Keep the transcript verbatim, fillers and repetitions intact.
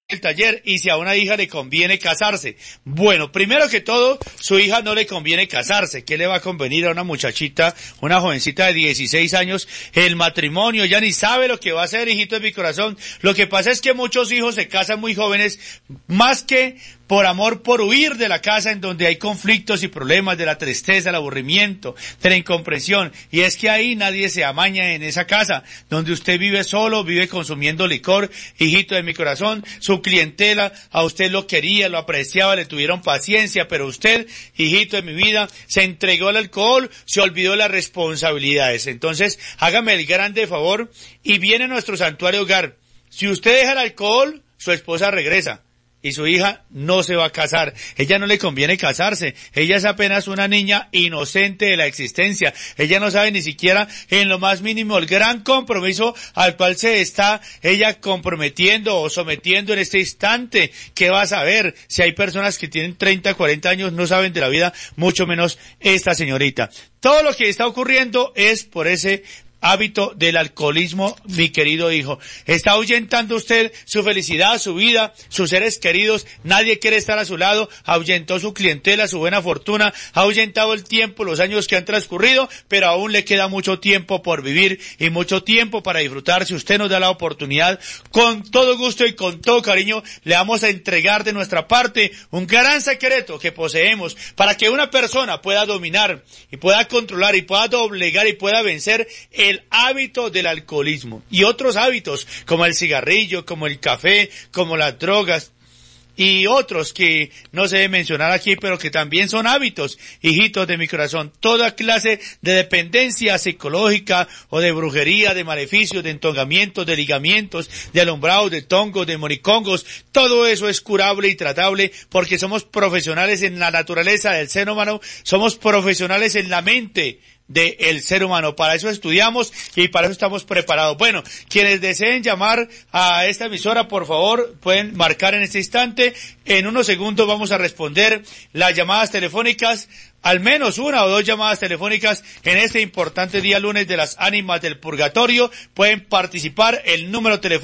el taller y si a una hija le conviene casarse. Bueno, primero que todo, su hija no le conviene casarse. ¿Qué le va a convenir a una muchachita, una jovencita de dieciséis años, el matrimonio? Ya ni sabe lo que va a hacer, hijito de mi corazón. Lo que pasa es que muchos hijos se casan muy jóvenes, más que por amor, por huir de la casa en donde hay conflictos y problemas, de la tristeza, el aburrimiento, de la incomprensión. Y es que ahí nadie se amaña en esa casa, donde usted vive solo, vive consumiendo licor, hijito de mi corazón. Su clientela a usted lo quería, lo apreciaba, le tuvieron paciencia, pero usted, hijito de mi vida, se entregó al alcohol, se olvidó de las responsabilidades. Entonces, hágame el grande favor y viene a nuestro santuario hogar. Si usted deja el alcohol, su esposa regresa. Y su hija no se va a casar. Ella no le conviene casarse. Ella es apenas una niña inocente de la existencia. Ella no sabe ni siquiera en lo más mínimo el gran compromiso al cual se está ella comprometiendo o sometiendo en este instante. ¿Qué va a saber? Si hay personas que tienen treinta, cuarenta años, no saben de la vida, mucho menos esta señorita. Todo lo que está ocurriendo es por ese hábito del alcoholismo, mi querido hijo. Está ahuyentando usted su felicidad, su vida, sus seres queridos. Nadie quiere estar a su lado. Ahuyentó su clientela, su buena fortuna. Ha ahuyentado el tiempo, los años que han transcurrido, pero aún le queda mucho tiempo por vivir y mucho tiempo para disfrutar. Si usted nos da la oportunidad, con todo gusto y con todo cariño, le vamos a entregar de nuestra parte un gran secreto que poseemos para que una persona pueda dominar y pueda controlar y pueda doblegar y pueda vencer el el hábito del alcoholismo y otros hábitos como el cigarrillo, como el café, como las drogas y otros que no se debe mencionar aquí, pero que también son hábitos, hijitos de mi corazón. Toda clase de dependencia psicológica o de brujería, de maleficios, de entongamientos, de ligamientos, de alumbrados, de tongos, de moricongos, todo eso es curable y tratable porque somos profesionales en la naturaleza del ser humano, somos profesionales en la mente del ser humano. Para eso estudiamos y para eso estamos preparados. Bueno, quienes deseen llamar a esta emisora, por favor, pueden marcar en este instante. En unos segundos vamos a responder las llamadas telefónicas, al menos una o dos llamadas telefónicas en este importante día lunes de las ánimas del purgatorio. Pueden participar, el número telefónico